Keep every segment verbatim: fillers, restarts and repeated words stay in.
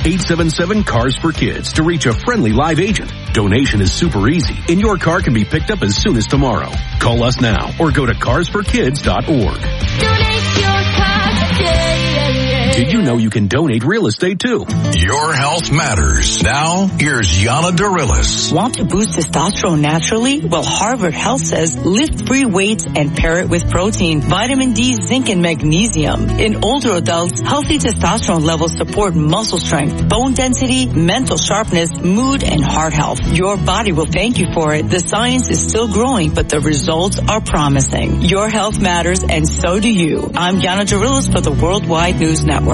eight seven seven, CARS for Kids to reach a friendly live agent. Donation is super easy, and your car can be picked up as soon as tomorrow. Call us now or go to cars for kids dot org. Did you know you can donate real estate too? Your health matters. Now, here's Yana Darilis. Want to boost testosterone naturally? Well, Harvard Health says lift free weights and pair it with protein, vitamin D, zinc, and magnesium. In older adults, healthy testosterone levels support muscle strength, bone density, mental sharpness, mood, and heart health. Your body will thank you for it. The science is still growing, but the results are promising. Your health matters, and so do you. I'm Yana Darilis for the Worldwide News Network.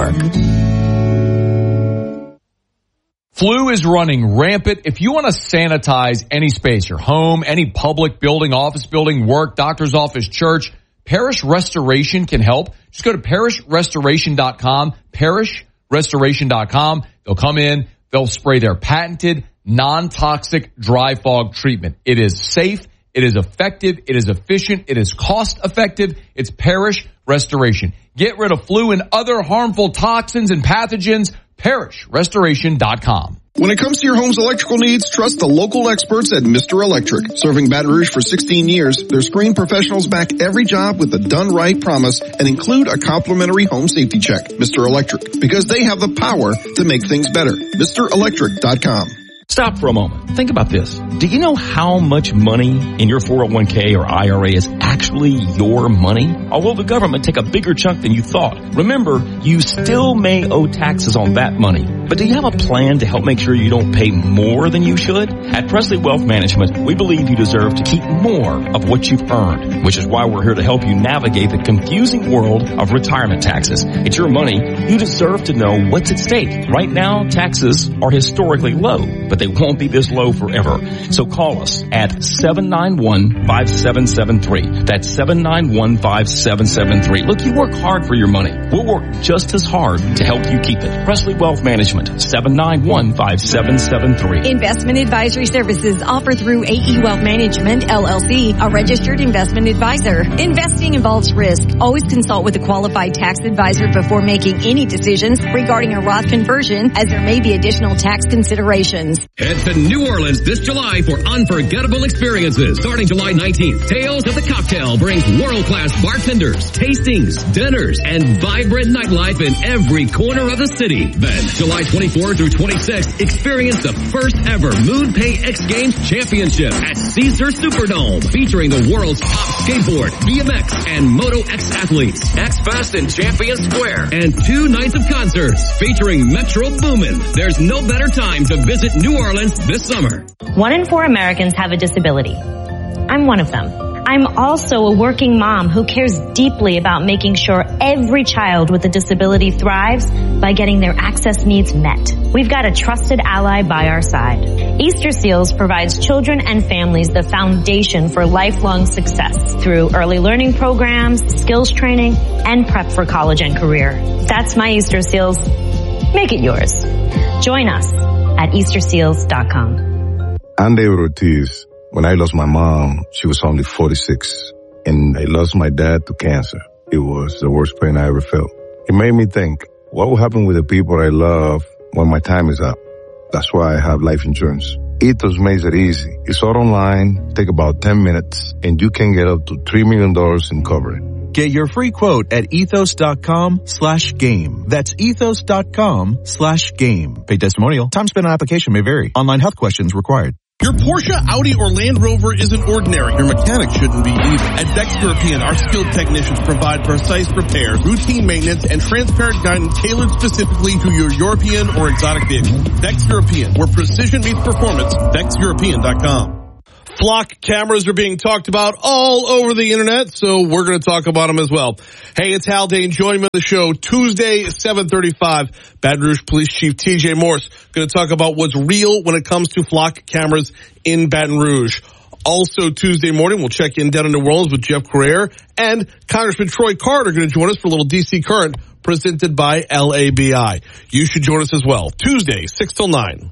Flu is running rampant. If you want to sanitize any space, your home, any public building, office building, work, doctor's office, church, Parish Restoration can help. Just go to parish restoration dot com, parish restoration dot com. They'll come in, they'll spray their patented non-toxic dry fog treatment. It is safe, it is effective, it is efficient, it is cost effective. It's Parish Restoration. Get rid of flu and other harmful toxins and pathogens. parish restoration dot com. When it comes to your home's electrical needs, trust the local experts at Mister Electric. Serving Baton Rouge for sixteen years, their screened professionals back every job with a done right promise and include a complimentary home safety check. Mister Electric, because they have the power to make things better. Mister Electric dot com. Stop for a moment. Think about this. Do you know how much money in your four oh one k or I R A is actually your money? Or will the government take a bigger chunk than you thought? Remember, you still may owe taxes on that money. But do you have a plan to help make sure you don't pay more than you should? At Presley Wealth Management, we believe you deserve to keep more of what you've earned, which is why we're here to help you navigate the confusing world of retirement taxes. It's your money. You deserve to know what's at stake. Right now, taxes are historically low, but they won't be this low forever. So call us at seven nine one, five seven seven three. That's seven nine one, five seven seven three. Look, you work hard for your money. We'll work just as hard to help you keep it. Presley Wealth Management, seven nine one, five seven seven three. Investment advisory services offered through A E Wealth Management, L L C, a registered investment advisor. Investing involves risk. Always consult with a qualified tax advisor before making any decisions regarding a Roth conversion, as there may be additional tax considerations. Head to New Orleans this July for unforgettable experiences. Starting July nineteenth, Tales of the Cocktail brings world-class bartenders, tastings, dinners, and vibrant nightlife in every corner of the city. Then, July twenty-fourth through twenty-sixth, experience the first ever MoonPay X Games Championship at Caesar Superdome, featuring the world's top skateboard, B M X, and Moto X athletes. X Fest in Champion Square, and two nights of concerts featuring Metro Boomin. There's no better time to visit New Orleans this summer. One in four Americans have a disability. I'm one of them. I'm also a working mom who cares deeply about making sure every child with a disability thrives by getting their access needs met. We've got a trusted ally by our side. Easter Seals provides children and families the foundation for lifelong success through early learning programs, skills training, and prep for college and career. That's my Easter Seals. Make it yours. Join us at easter seals dot com. I'm David Ortiz. When I lost my mom, she was only forty-six, and I lost my dad to cancer. It was the worst pain I ever felt. It made me think, what will happen with the people I love when my time is up? That's why I have life insurance. Ethos makes it easy. It's all online, take about ten minutes, and you can get up to three million dollars in coverage. Get your free quote at ethos.com slash game. That's ethos.com slash game. Paid testimonial. Time spent on application may vary. Online health questions required. Your Porsche, Audi, or Land Rover isn't ordinary. Your mechanic shouldn't be either. At Dex European, our skilled technicians provide precise repairs, routine maintenance, and transparent guidance tailored specifically to your European or exotic vehicle. Dex European, where precision meets performance. dex european dot com. Flock cameras are being talked about all over the internet, so we're going to talk about them as well. Hey, it's Hal Dane. Join me on the show Tuesday, seven thirty-five. Baton Rouge Police Chief T J Morse going to talk about what's real when it comes to flock cameras in Baton Rouge. Also, Tuesday morning, we'll check in down in New Orleans with Jeff Carrere, and Congressman Troy Carter going to join us for a little D C Current presented by L A B I. You should join us as well. Tuesday, six till nine.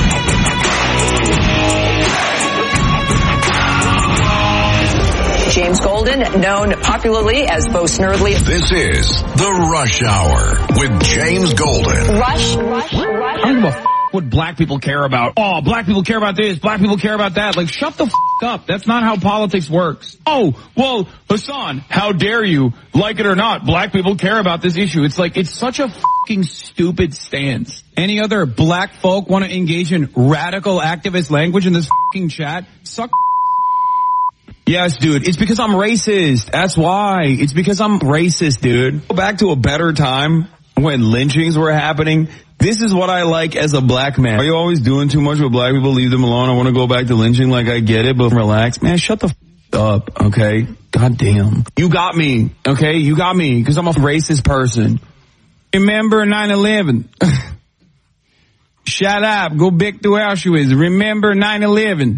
Jamie James Golden, known popularly as Bo Snerdley. This is The Rush Hour with James Golden. Rush, rush, rush. I don't give a f- what black people care about. Oh, black people care about this, black people care about that. Like, shut the f- up. That's not how politics works. Oh, well, Hassan, how dare you? Like it or not, black people care about this issue. It's like, it's such a fucking stupid stance. Any other black folk want to engage in radical activist language in this fucking chat? Suck. Yes, dude. It's because I'm racist. That's why. It's because I'm racist, dude. Go back to a better time when lynchings were happening. This is what I like as a black man. Are you always doing too much with black people? Leave them alone. I want to go back to lynching. Like, I get it, but relax. Man, shut the f*** up, okay? God damn. You got me, okay? You got me, because I'm a racist person. Remember nine eleven. Shut up. Go back to Auschwitz. Remember nine eleven.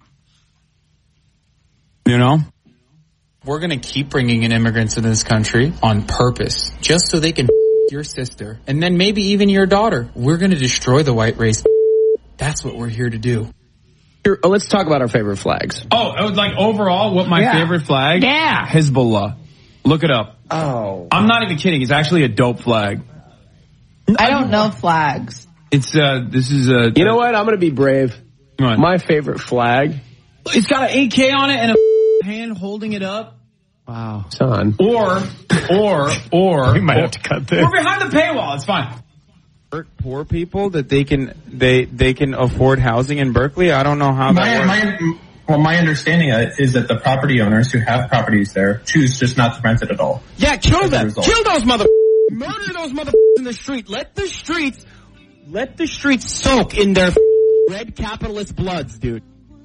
You know? We're going to keep bringing in immigrants into this country on purpose, just so they can your sister, and then maybe even your daughter. We're going to destroy the white race. That's what we're here to do. Here, oh, let's talk about our favorite flags. Oh, like overall, what my yeah. favorite flag? Yeah. Hezbollah. Look it up. Oh. I'm not even kidding. It's actually a dope flag. I don't know flags. It's, uh, this is a... You know what? I'm going to be brave. What? My favorite flag. It's got an A K on it and a hand holding it up. Wow. Son. Or, or, or. We might or, have to cut this. We're behind the paywall. It's fine. Poor people that they can they they can afford housing in Berkeley. I don't know how my, that works. My, well, my understanding is that the property owners who have properties there choose just not to rent it at all. Yeah, kill them. Kill those mother. Murder those mother in the street. Let the streets, let the streets soak in their red capitalist bloods, dude.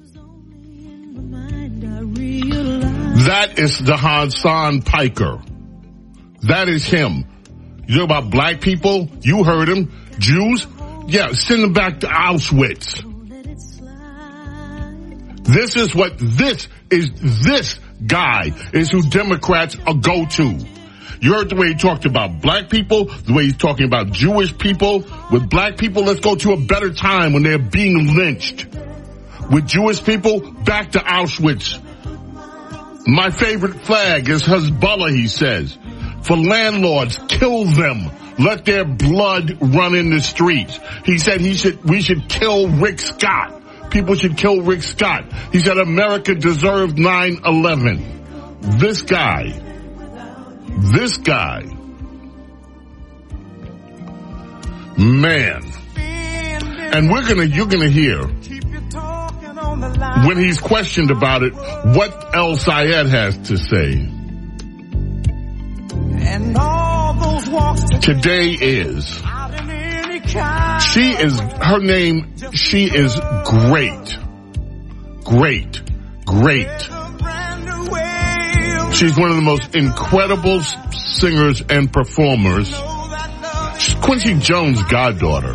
That is the Hassan Piker. That is him. You know about black people? You heard him. Jews? Yeah, send them back to Auschwitz. This is what this is. This guy is who Democrats are go to. You heard the way he talked about black people, the way he's talking about Jewish people. With black people, let's go to a better time when they're being lynched. With Jewish people, back to Auschwitz. My favorite flag is Hezbollah, he says. For landlords, kill them. Let their blood run in the streets. He said he should, we should kill Rick Scott. People should kill Rick Scott. He said America deserved nine eleven. This guy, this guy, man. And we're gonna, you're gonna hear when he's questioned about it, what El Sayed has to say. Today is, she is, her name, she is great, great, great. She's one of the most incredible singers and performers. She's Quincy Jones' goddaughter.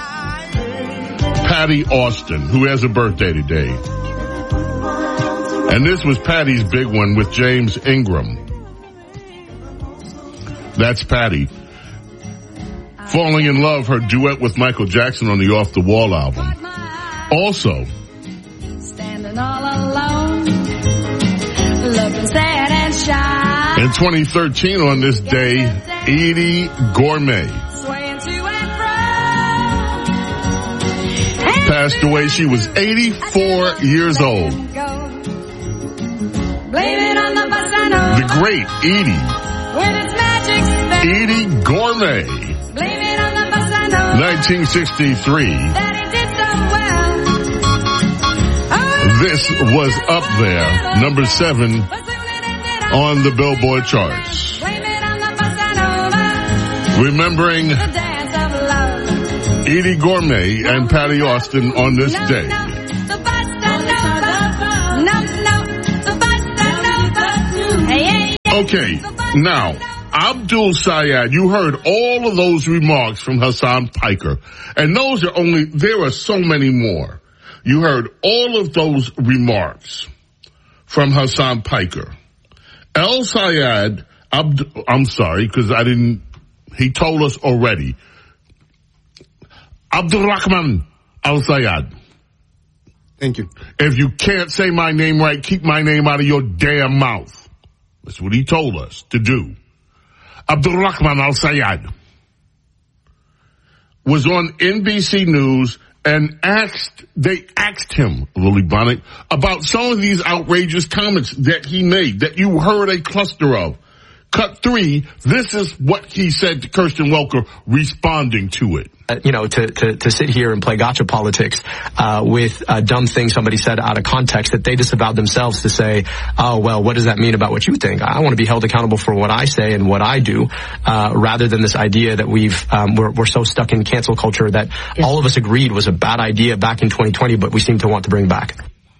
Patty Austin, who has a birthday today. And this was Patty's big one with James Ingram. That's Patty. Falling in Love, her duet with Michael Jackson on the Off the Wall album. Also, standing all alone, looking sad and shy. In twenty thirteen on this day, Edie Gourmet passed away. She was eighty-four years old. The great Edie. Edie Gourmet. nineteen sixty-three. This was up there, number seven on the Billboard charts. Remembering Edie Gourmet and Patty Austin on this day. Okay, now, Abdul Sayed, you heard all of those remarks from Hassan Piker. And those are only, there are so many more. You heard all of those remarks from Hassan Piker. El Sayed, Abd, I'm sorry, because I didn't, he told us already. Abdul Rahman Al Sayed. Thank you. If you can't say my name right, keep my name out of your damn mouth. That's what he told us to do. Abdulrahman Al-Sayed was on N B C News and asked, they asked him, Lily Bonnet, about some of these outrageous comments that he made, that you heard a cluster of. Cut three, this is what he said to Kirsten Welker responding to it. Uh, you know, to, to, to sit here and play gotcha politics uh, with a dumb thing somebody said out of context that they disavowed themselves to say, oh, well, what does that mean about what you think? I want to be held accountable for what I say and what I do, uh, rather than this idea that we've, um, we're, we're so stuck in cancel culture that yes. all of us agreed was a bad idea back in twenty twenty, but we seem to want to bring back.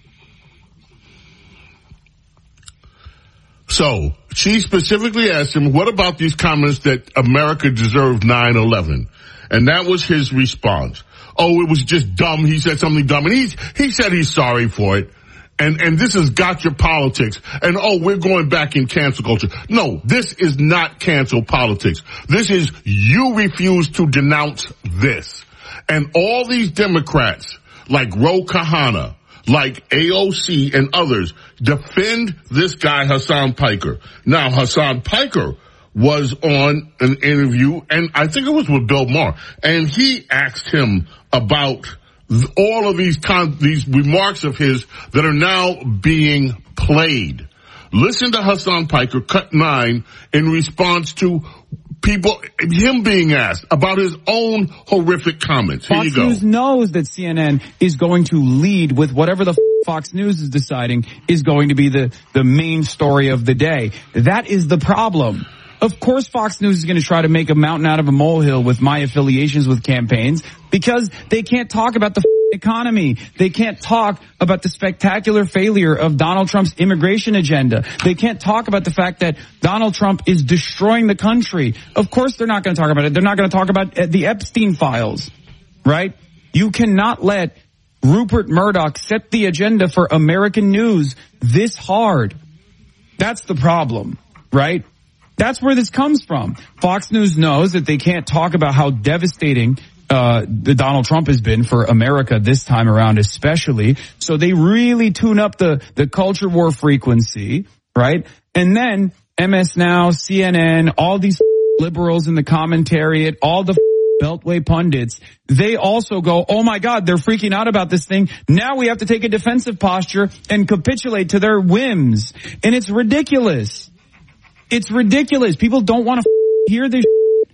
So she specifically asked him, what about these comments that America deserved nine eleven? And that was his response. Oh, it was just dumb. He said something dumb. And he, he said he's sorry for it. And, and this is gotcha politics. And oh, we're going back in cancel culture. No, this is not cancel politics. This is you refuse to denounce this. And all these Democrats, like Ro Khanna, like A O C and others, defend this guy, Hassan Piker. Now, Hassan Piker was on an interview, and I think it was with Bill Maher, and he asked him about all of these con- these remarks of his that are now being played. Listen to Hassan Piker, cut nine, in response to people, him being asked about his own horrific comments. Here Fox you go. News knows that C N N is going to lead with whatever the f- Fox News is deciding is going to be the, the main story of the day. That is the problem. Of course Fox News is going to try to make a mountain out of a molehill with my affiliations with campaigns because they can't talk about the f- economy. They can't talk about the spectacular failure of Donald Trump's immigration agenda. They can't talk about the fact that Donald Trump is destroying the country. Of course they're not going to talk about it. They're not going to talk about the Epstein files, right? You cannot let Rupert Murdoch set the agenda for American news this hard. That's the problem, right? That's where this comes from. Fox News knows that they can't talk about how devastating uh the Donald Trump has been for America this time around especially. So they really tune up the the culture war frequency, right? And then M S Now, C N N, all these liberals in the commentariat, all the Beltway pundits, they also go, oh my God, they're freaking out about this thing. Now we have to take a defensive posture and capitulate to their whims. And it's ridiculous. It's ridiculous. People don't want to hear this.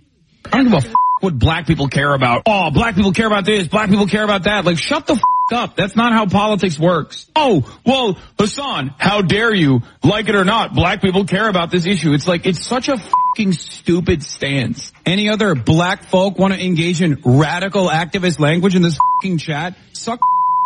I don't give a f- what black people care about. Oh, black people care about this. Black people care about that. Like, shut the f- up. That's not how politics works. Oh, well, Hassan, how dare you? Like it or not, black people care about this issue. It's like, it's such a fucking stupid stance. Any other black folk want to engage in radical activist language in this fucking chat? Suck.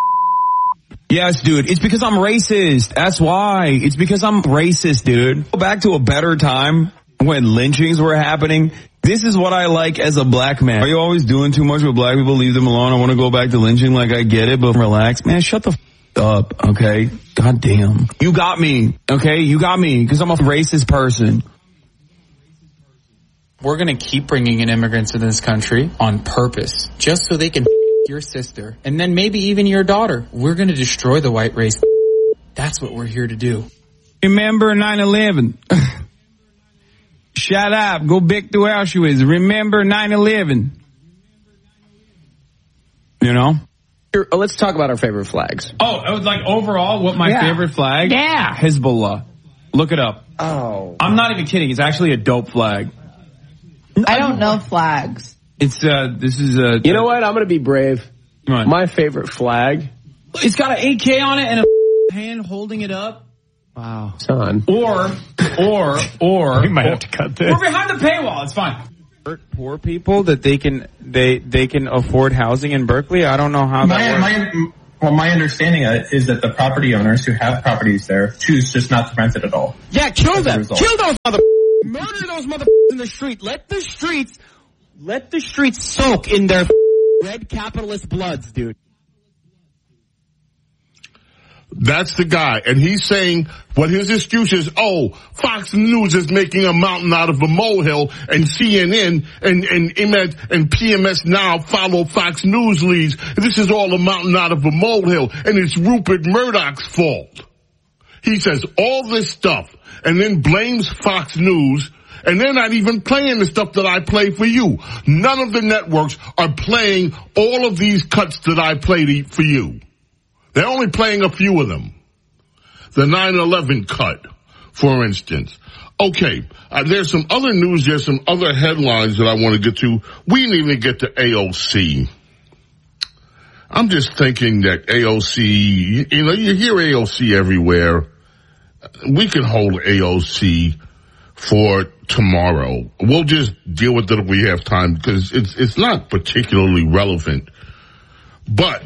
Yes, dude. It's because I'm racist. That's why. It's because I'm racist, dude. Go back to a better time when lynchings were happening. This is what I like as a black man. Are you always doing too much with black people? Leave them alone. I want to go back to lynching. Like, I get it, but relax. Man, shut the f*** up, okay? God damn. You got me, okay? You got me, because I'm a racist person. We're going to keep bringing in immigrants into this country on purpose, just so they can your sister, and then maybe even your daughter. We're going to destroy the white race. That's what we're here to do. Remember nine eleven. Shut up. Go back to Auschwitz. Remember nine eleven. You know? Here, let's talk about our favorite flags. Oh, it was like overall what my yeah. favorite flag? Yeah. Hezbollah. Look it up. Oh. I'm not even kidding. It's actually a dope flag. I don't know flags. It's, uh, this is a... You know what? I'm going to be brave. What? My favorite flag. It's got an A K on it and a hand holding it up. Wow. Son. Or, or, or... We might or, have to cut this. We're behind the paywall. It's fine. Poor people that they can they they can afford housing in Berkeley. I don't know how my, that works. my, well, my understanding is that the property owners who have properties there choose just not to rent it at all. Yeah, kill As a them. result. Kill those mother. Murder those mother in the street. Let the streets, let the streets soak in their red capitalist bloods, dude. That's the guy. And he's saying what his excuse is, oh, Fox News is making a mountain out of a molehill, and C N N and, and, and, and P M S Now follow Fox News leads. This is all a mountain out of a molehill, and it's Rupert Murdoch's fault. He says all this stuff and then blames Fox News, and they're not even playing the stuff that I play for you. None of the networks are playing all of these cuts that I play for you. They're only playing a few of them. The nine eleven cut, for instance. Okay, uh, there's some other news, there's some other headlines that I want to get to. We didn't even get to A O C. I'm just thinking that A O C, you, you know, you hear A O C everywhere. We can hold A O C for tomorrow. We'll just deal with it if we have time because it's it's not particularly relevant. But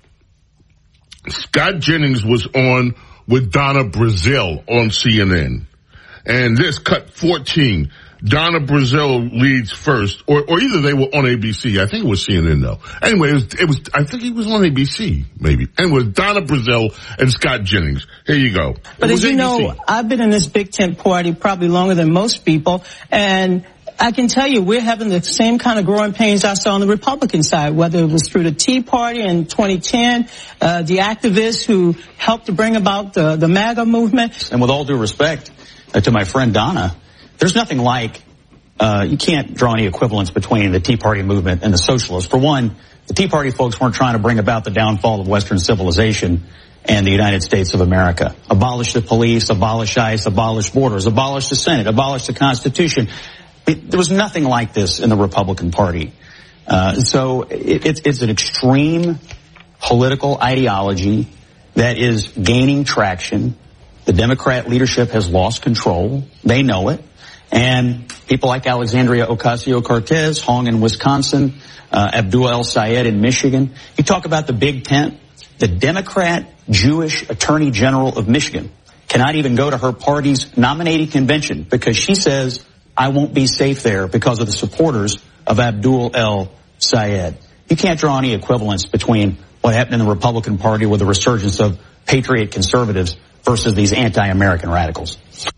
Scott Jennings was on with Donna Brazile on C N N. And this cut fourteen. Donna Brazile leads first, or, or either they were on A B C. I think it was C N N though. Anyway, it was, it was, I think he was on A B C, maybe. And it was Donna Brazile and Scott Jennings. Here you go. But as you A B C. know, I've been in this big tent party probably longer than most people, and I can tell you we're having the same kind of growing pains I saw on the Republican side, whether it was through the Tea Party in twenty ten, uh, the activists who helped to bring about the, the MAGA movement. And with all due respect uh, to my friend Donna, there's nothing like, uh, you can't draw any equivalence between the Tea Party movement and the socialists. For one, the Tea Party folks weren't trying to bring about the downfall of Western civilization and the United States of America. Abolish the police, abolish ICE, abolish borders, abolish the Senate, abolish the Constitution. It, there was nothing like this in the Republican Party. Uh, so it, it's, it's an extreme political ideology that is gaining traction. The Democrat leadership has lost control. They know it. And people like Alexandria Ocasio-Cortez, Hong in Wisconsin, uh, Abdul El-Sayed in Michigan. You talk about the Big Tent. The Democrat Jewish Attorney General of Michigan cannot even go to her party's nominating convention because she says, I won't be safe there because of the supporters of Abdul El-Sayed. You can't draw any equivalence between what happened in the Republican Party with the resurgence of patriot conservatives versus these anti-American radicals.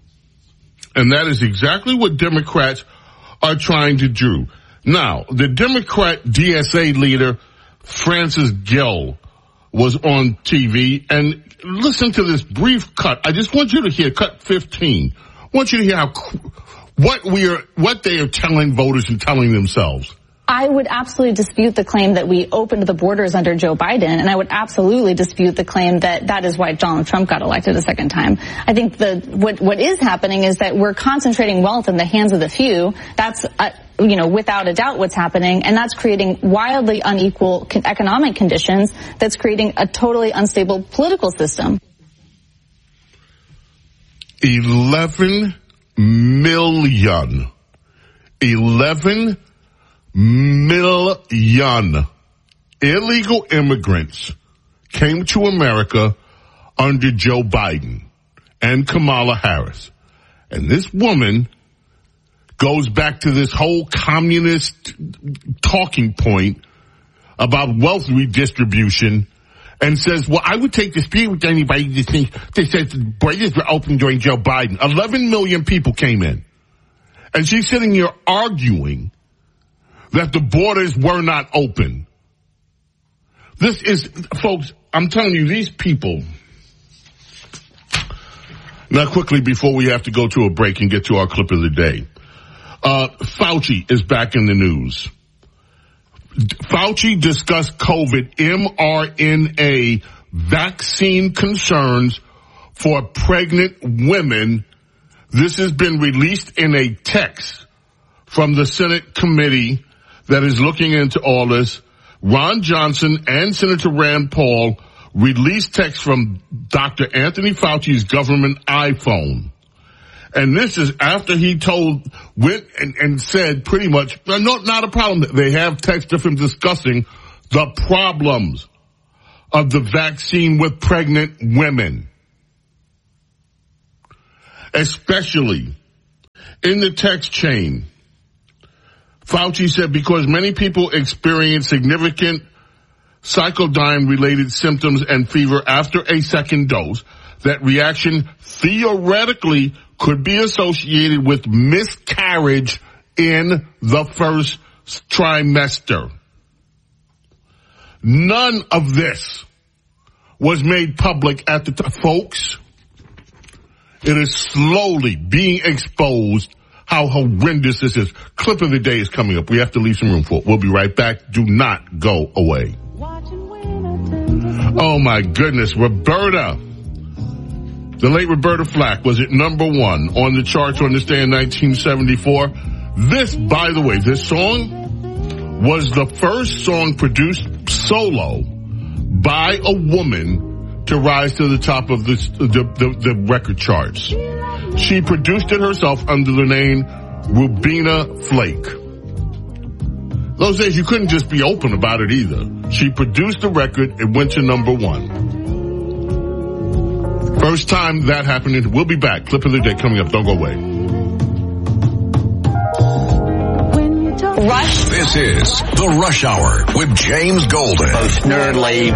And that is exactly what Democrats are trying to do. Now, the Democrat D S A leader, Francis Gill, was on T V, and listen to this brief cut. I just want you to hear cut fifteen. I want you to hear how, what we are, what they are telling voters and telling themselves. I would absolutely dispute the claim that we opened the borders under Joe Biden, and I would absolutely dispute the claim that that is why Donald Trump got elected a second time. I think the what what is happening is that we're concentrating wealth in the hands of the few. That's uh, you know, without a doubt what's happening, and that's creating wildly unequal con- economic conditions. That's creating a totally unstable political system. Eleven million. Eleven million illegal immigrants came to America under Joe Biden and Kamala Harris. And this woman goes back to this whole communist talking point about wealth redistribution and says, well, I would take dispute with anybody that thinks that says the borders were open during Joe Biden. eleven million people came in. And she's sitting here arguing that the borders were not open. This is, folks, I'm telling you, these people. Now, quickly, before we have to go to a break and get to our clip of the day. Uh, Fauci is back in the news. Fauci discussed COVID mRNA vaccine concerns for pregnant women. This has been released in a text from the Senate committee that is looking into all this. Ron Johnson and Senator Rand Paul released text from Doctor Anthony Fauci's government iPhone. And this is after he told, went and, and said pretty much, not, not a problem. They have text of him discussing the problems of the vaccine with pregnant women. Especially in the text chain. Fauci said because many people experience significant cyclodyne-related symptoms and fever after a second dose, that reaction theoretically could be associated with miscarriage in the first trimester. None of this was made public at the time. Folks, It is slowly being exposed how horrendous this is. Clip of the day is coming up. We have to leave some room for it. We'll be right back. Do not go away. Oh my goodness, Roberta. The late Roberta Flack was at number one on the charts on this day in nineteen seventy-four. This, by the way, this song was the first song produced solo by a woman to rise to the top of the, the, the, the record charts. She produced it herself under the name Rubina Flake. Those days you couldn't just be open about it either. She produced the record, it went to number one. First time that happened. We'll be back. Clip of the day coming up. Don't go away. Rush. This is the Rush Hour with James Golden. Most nerdly.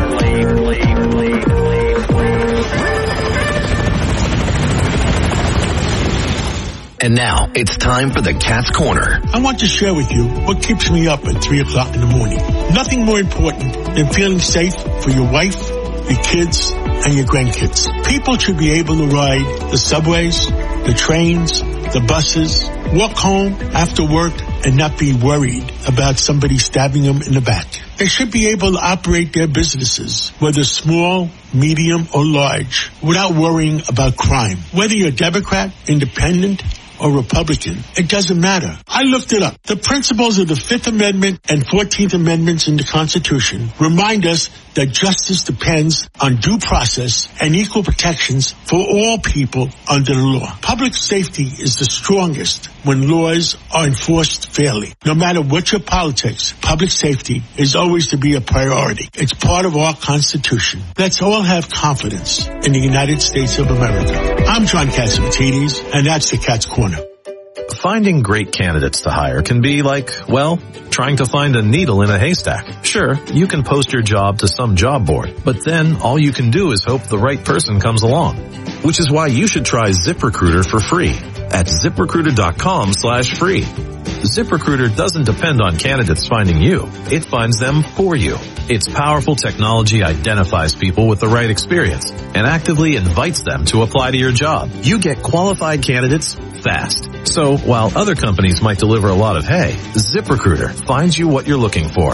And now it's time for the Cat's Corner. I want to share with you what keeps me up at three o'clock in the morning. Nothing more important than feeling safe for your wife, your kids, and your grandkids. People should be able to ride the subways, the trains, the buses, walk home after work, and not be worried about somebody stabbing them in the back. They should be able to operate their businesses, whether small, medium, or large, without worrying about crime. Whether you're Democrat, Independent, or Republican, it doesn't matter. I looked it up. The principles of the Fifth Amendment and Fourteenth Amendments in the Constitution remind us that justice depends on due process and equal protections for all people under the law. Public safety is the strongest when laws are enforced fairly. No matter what your politics, public safety is always to be a priority. It's part of our Constitution. Let's all have confidence in the United States of America. I'm John Catsimatidis, and that's the Cat's Corner. Finding great candidates to hire can be like, well, trying to find a needle in a haystack. Sure, you can post your job to some job board, but then all you can do is hope the right person comes along. Which is why you should try ZipRecruiter for free at ZipRecruiter.com slash free. ZipRecruiter doesn't depend on candidates finding you. It finds them for you. Its powerful technology identifies people with the right experience and actively invites them to apply to your job. You get qualified candidates fast. So while other companies might deliver a lot of hay, ZipRecruiter finds you what you're looking for.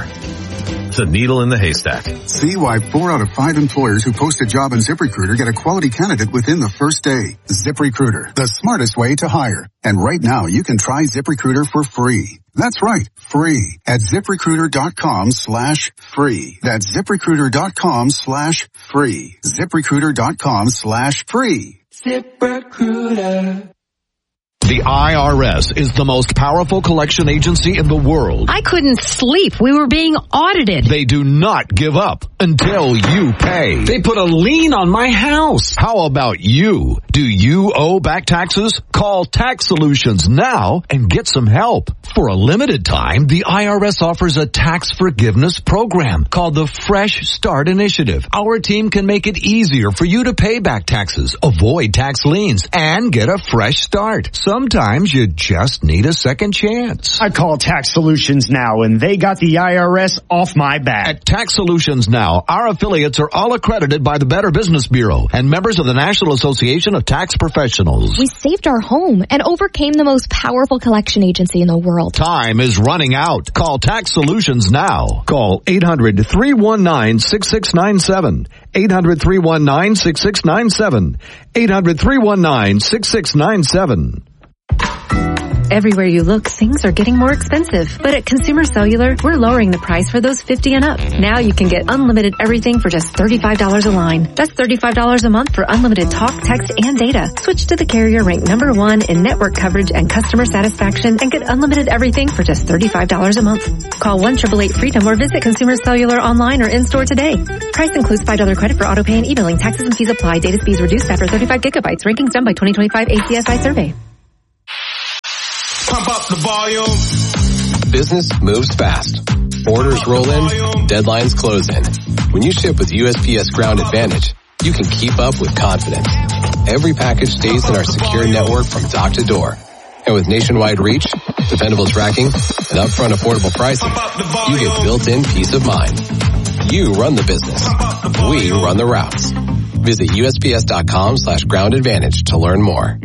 The needle in the haystack. See why four out of five employers who post a job on ZipRecruiter get a quality candidate within the first day. ZipRecruiter, the smartest way to hire. And right now you can try ZipRecruiter for free. That's right, free at ZipRecruiter.com slash free. That's ZipRecruiter.com slash free. ZipRecruiter.com slash free. ZipRecruiter. The I R S is the most powerful collection agency in the world. I couldn't sleep. We were being audited. They do not give up until you pay. They put a lien on my house. How about you? Do you owe back taxes? Call Tax Solutions now and get some help. For a limited time, the I R S offers a tax forgiveness program called the Fresh Start Initiative. Our team can make it easier for you to pay back taxes, avoid tax liens, and get a fresh start. Sometimes you just need a second chance. I call Tax Solutions now, and they got the I R S off my back. At Tax Solutions Now, our affiliates are all accredited by the Better Business Bureau and members of the National Association of Tax Professionals. We saved our home and overcame the most powerful collection agency in the world. Time is running out. Call Tax Solutions now. Call eight hundred, three one nine, six six nine seven. eight hundred, three one nine, six six nine seven. eight hundred, three one nine, six six nine seven. Everywhere you look, things are getting more expensive. But at Consumer Cellular, we're lowering the price for those fifty and up. Now you can get unlimited everything for just thirty-five dollars a line. That's thirty-five dollars a month for unlimited talk, text, and data. Switch to the carrier ranked number one in network coverage and customer satisfaction and get unlimited everything for just thirty-five dollars a month. Call one eight eight eight freedom or visit Consumer Cellular online or in-store today. Price includes five dollars credit for auto pay and e-billing. Taxes and fees apply. Data speeds reduced after thirty-five gigabytes. Rankings done by twenty twenty-five A C S I survey. Pump up the volume. Business moves fast. Orders roll in, deadlines close in. When you ship with U S P S Ground Advantage, you can keep up with confidence. Every package stays in our secure network from dock to door. And with nationwide reach, dependable tracking, and upfront affordable pricing, you get built-in peace of mind. You run the business. We run the routes. Visit U S P S dot com slash ground advantage to learn more.